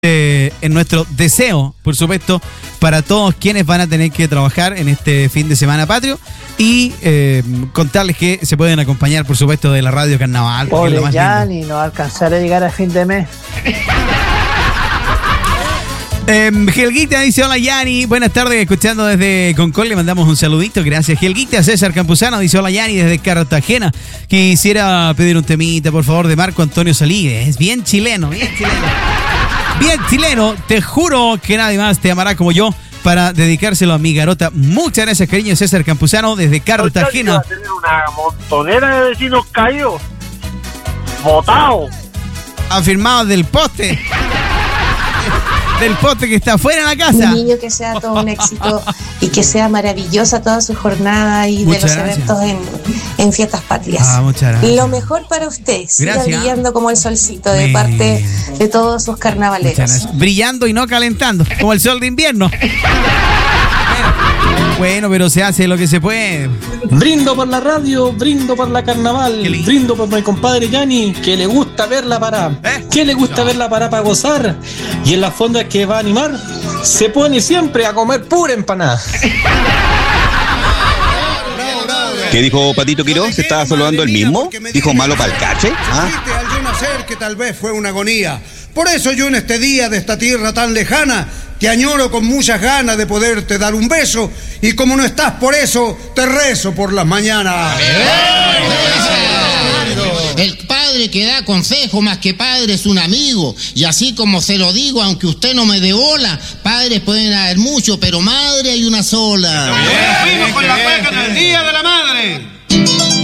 en nuestro deseo, por supuesto, para todos quienes van a tener que trabajar en este fin de semana patrio y contarles que se pueden acompañar, por supuesto, de la Radio Carnaval. Pobre Yanni, no va a alcanzar a llegar a fin de mes. Helguita dice: hola Yanni, buenas tardes, escuchando desde Concón, le mandamos un saludito, gracias Helguita. César Campuzano dice: hola Yanni, desde Cartagena, quisiera pedir un temita, por favor, de Marco Antonio Saligues. Es bien chileno, bien chileno, te juro que nadie más te amará como yo, para dedicárselo a mi garota. Muchas gracias, cariño, César Campuzano desde Cartagena. Va a tener una montonera de vecinos caídos, botados, afirmados del poste. Del poste que está afuera de la casa. Mi niño, que sea todo un éxito y que sea maravillosa toda su jornada y muchas de los gracias. Eventos en Fiestas Patrias. Muchas gracias. Lo mejor para usted, siga Gracias. brillando como el solcito de parte de todos sus carnavaleros. Brillando y no calentando, como el sol de invierno. Bueno, pero se hace lo que se puede. Brindo por la radio, brindo por la carnaval, brindo por mi compadre Yanni, que le gusta verla para. Que le gusta verla para gozar. Y en las fondas que va a animar, se pone siempre a comer pura empanada. ¿Qué dijo Patito Quirós? ¿Se estaba saludando él mismo? ¿Dijo malo para el cache? Al yo nacer, que tal vez fue una agonía. Por eso yo en este día de esta tierra tan lejana te añoro con muchas ganas de poderte dar un beso, y como no estás por eso, te rezo por las mañanas. El padre que da consejo más que padre es un amigo, y así como se lo digo, aunque usted no me dé bola, padres pueden haber muchos, pero madre hay una sola. Fuimos con la cueca del Día de la Madre.